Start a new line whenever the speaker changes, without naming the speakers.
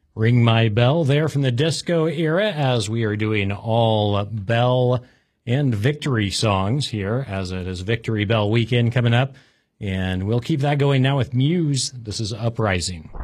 Ring My Bell there from the disco era, as we are doing all Bell and Victory songs here, as it is Victory Bell weekend coming up. And we'll keep that going now with Muse. This is Uprising.